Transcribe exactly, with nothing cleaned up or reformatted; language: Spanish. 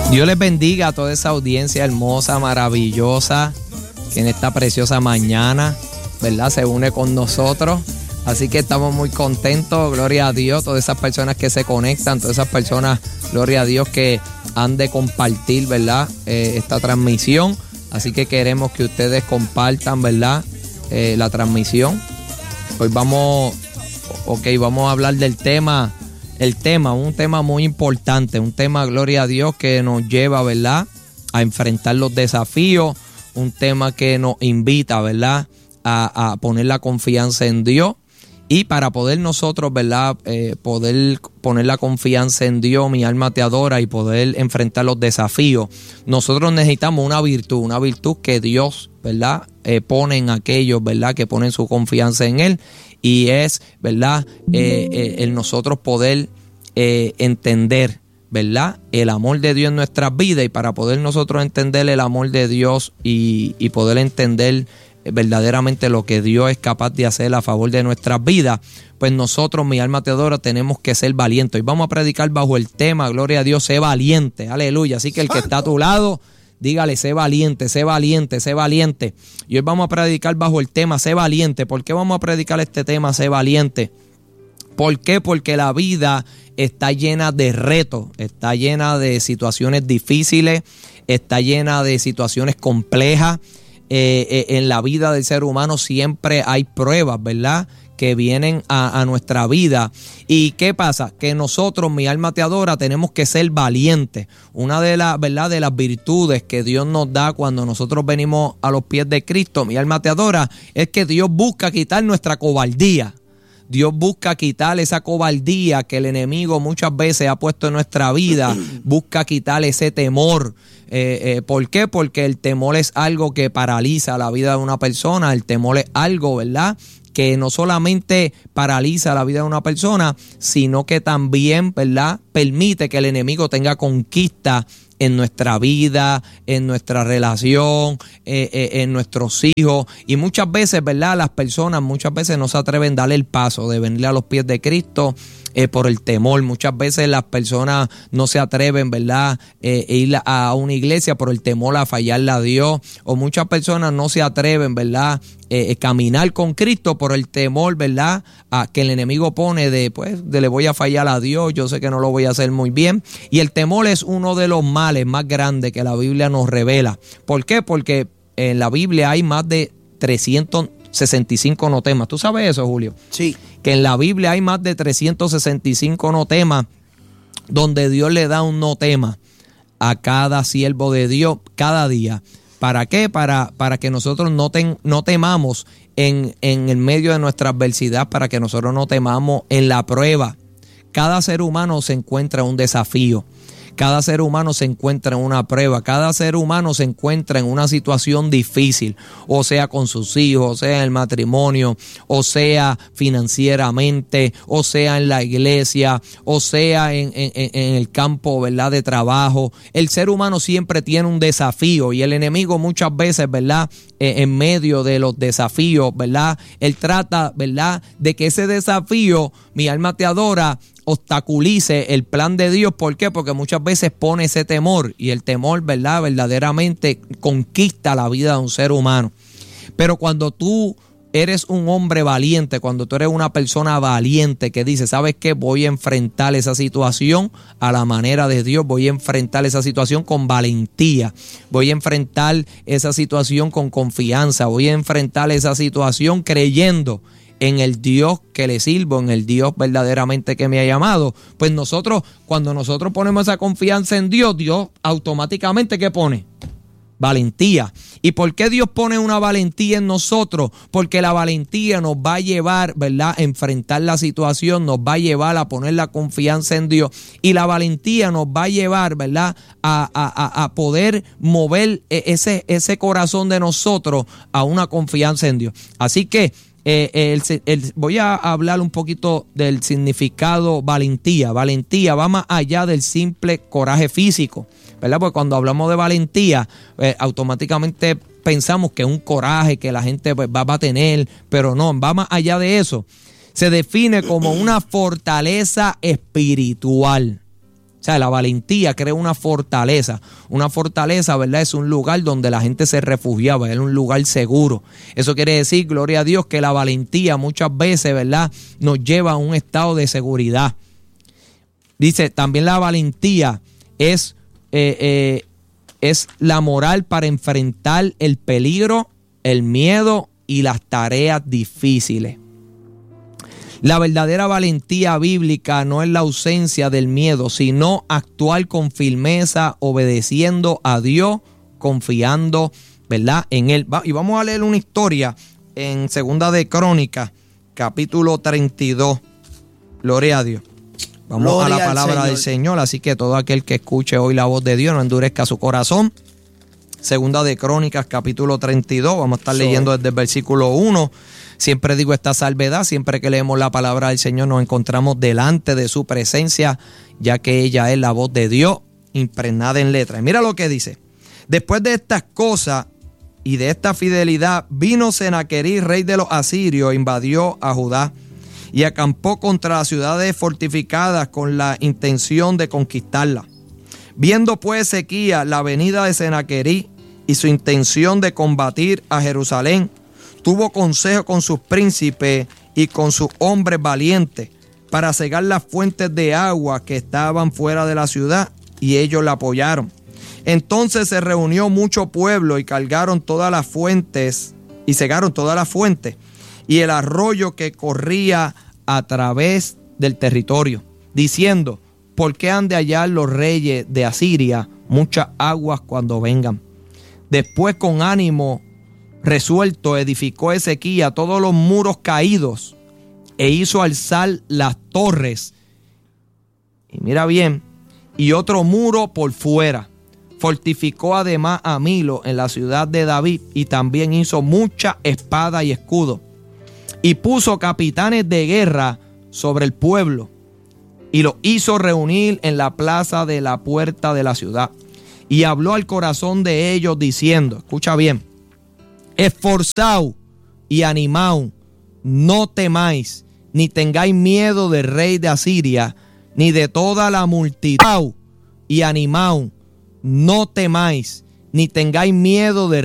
Dios les bendiga a toda esa audiencia hermosa, maravillosa, que en esta preciosa mañana, ¿verdad?, se une con nosotros. Así que estamos muy contentos, gloria a Dios, todas esas personas que se conectan, todas esas personas, gloria a Dios, que han de compartir, ¿verdad?, eh, esta transmisión. Así que queremos que ustedes compartan, ¿verdad?, eh, la transmisión. Hoy vamos, ok, vamos a hablar del tema, el tema, un tema muy importante, un tema, gloria a Dios, que nos lleva, ¿verdad?, a enfrentar los desafíos, un tema que nos invita, ¿verdad?, a, a poner la confianza en Dios. Y para poder nosotros, ¿verdad?, eh, poder poner la confianza en Dios, mi alma te adora, y poder enfrentar los desafíos, nosotros necesitamos una virtud, una virtud que Dios, ¿verdad?, eh, pone en aquellos, ¿verdad?, que ponen su confianza en Él, y es, ¿verdad?, eh, eh, el nosotros poder eh, entender, ¿verdad?, el amor de Dios en nuestras vidas. Y para poder nosotros entender el amor de Dios y, y poder entender verdaderamente lo que Dios es capaz de hacer a favor de nuestras vidas, pues nosotros, mi alma te adora, tenemos que ser valientes. Y vamos a predicar bajo el tema, gloria a Dios, sé valiente, aleluya. Así que el que está a tu lado, dígale, sé valiente, sé valiente, sé valiente. Y hoy vamos a predicar bajo el tema, sé valiente. ¿Por qué vamos a predicar este tema, sé valiente? ¿Por qué? Porque la vida está llena de retos, está llena de situaciones difíciles, está llena de situaciones complejas. Eh, eh, en la vida del ser humano siempre hay pruebas, ¿verdad?, que vienen a, a nuestra vida. ¿Y qué pasa? Que nosotros, mi alma te adora, tenemos que ser valientes. Una de las, ¿verdad?, de las virtudes que Dios nos da cuando nosotros venimos a los pies de Cristo, mi alma te adora, es que Dios busca quitar nuestra cobardía. Dios busca quitar esa cobardía que el enemigo muchas veces ha puesto en nuestra vida, busca quitar ese temor. Eh, eh, ¿Por qué? Porque el temor es algo que paraliza la vida de una persona. El temor es algo, ¿verdad?, que no solamente paraliza la vida de una persona, sino que también, ¿verdad?, permite que el enemigo tenga conquista en nuestra vida, en nuestra relación, eh, eh, en nuestros hijos. Y muchas veces, ¿verdad?, las personas muchas veces no se atreven a darle el paso de venir a los pies de Cristo eh, por el temor. Muchas veces las personas no se atreven, ¿verdad?, eh, a ir a una iglesia por el temor a fallarle a Dios. O muchas personas no se atreven, ¿verdad?, Eh, caminar con Cristo por el temor, ¿verdad?, a que el enemigo pone de, pues, de le voy a fallar a Dios, yo sé que no lo voy a hacer muy bien. Y el temor es uno de los males más grandes que la Biblia nos revela. ¿Por qué? Porque en la Biblia hay más de trescientos sesenta y cinco no temas. ¿Tú sabes eso, Julio? Sí. Que en la Biblia hay más de trescientos sesenta y cinco no temas donde Dios le da un no tema a cada siervo de Dios cada día. ¿Para qué? Para, para que nosotros no, ten, no temamos en, en el medio de nuestra adversidad, para que nosotros no temamos en la prueba. Cada ser humano se encuentra en un desafío. Cada ser humano se encuentra en una prueba, cada ser humano se encuentra en una situación difícil, o sea con sus hijos, o sea en el matrimonio, o sea financieramente, o sea en la iglesia, o sea en, en, en el campo, ¿verdad?, de trabajo. El ser humano siempre tiene un desafío y el enemigo muchas veces, ¿verdad?, eh, en medio de los desafíos, ¿verdad?, él trata, ¿verdad?, de que ese desafío, mi alma te adora, obstaculice el plan de Dios. ¿Por qué? Porque muchas veces pone ese temor, y el temor, ¿verdad?, verdaderamente conquista la vida de un ser humano. Pero cuando tú eres un hombre valiente, cuando tú eres una persona valiente que dice, ¿sabes qué? Voy a enfrentar esa situación a la manera de Dios, voy a enfrentar esa situación con valentía, voy a enfrentar esa situación con confianza, voy a enfrentar esa situación creyendo en el Dios que le sirvo, en el Dios verdaderamente que me ha llamado. Pues nosotros, cuando nosotros ponemos esa confianza en Dios, Dios automáticamente, ¿qué pone? Valentía. ¿Y por qué Dios pone una valentía en nosotros? Porque la valentía nos va a llevar, ¿verdad?, a enfrentar la situación, nos va a llevar a poner la confianza en Dios, y la valentía nos va a llevar, ¿verdad?, a, a, a poder mover ese, ese corazón de nosotros a una confianza en Dios. Así que Eh, el, el, voy a hablar un poquito del significado valentía. Valentía va más allá del simple coraje físico, ¿verdad? Porque cuando hablamos de valentía, eh, automáticamente pensamos que es un coraje que la gente pues, va, va a tener, pero no, va más allá de eso. Se define como una fortaleza espiritual. O sea, la valentía crea una fortaleza. Una fortaleza, ¿verdad? Es un lugar donde la gente se refugiaba, era un lugar seguro. Eso quiere decir, gloria a Dios, que la valentía muchas veces, ¿verdad?, nos lleva a un estado de seguridad. Dice, también la valentía es, eh, eh, es la moral para enfrentar el peligro, el miedo y las tareas difíciles. La verdadera valentía bíblica no es la ausencia del miedo, sino actuar con firmeza, obedeciendo a Dios, confiando, ¿verdad?, en Él. Y vamos a leer una historia en Segunda de Crónicas, capítulo treinta y dos. Gloria a Dios. Vamos Gloria a la palabra Señor. del Señor, así que todo aquel que escuche hoy la voz de Dios no endurezca su corazón. Segunda de Crónicas, capítulo treinta y dos, vamos a estar Soy. leyendo desde el versículo uno. Siempre digo esta salvedad, siempre que leemos la palabra del Señor nos encontramos delante de su presencia, ya que ella es la voz de Dios impregnada en letras. Mira lo que dice. Después de estas cosas y de esta fidelidad, vino Senaquerib, rey de los asirios, invadió a Judá y acampó contra las ciudades fortificadas con la intención de conquistarlas. Viendo pues Ezequías la venida de Senaquerib y su intención de combatir a Jerusalén, tuvo consejo con sus príncipes y con sus hombres valientes para cegar las fuentes de agua que estaban fuera de la ciudad, y ellos la apoyaron. Entonces se reunió mucho pueblo y cargaron todas las fuentes y cegaron todas las fuentes y el arroyo que corría a través del territorio, diciendo: ¿por qué han de hallar los reyes de Asiria muchas aguas cuando vengan? Después, con ánimo resuelto, edificó Ezequías todos los muros caídos e hizo alzar las torres. Y mira bien, y otro muro por fuera. Fortificó además a Milo en la ciudad de David y también hizo mucha espada y escudo. Y puso capitanes de guerra sobre el pueblo y los hizo reunir en la plaza de la puerta de la ciudad. Y habló al corazón de ellos diciendo, escucha bien: esforzaos y animaos, no temáis, ni tengáis miedo del rey de Asiria, ni de toda la multitud. Y animaos, no temáis, ni tengáis miedo del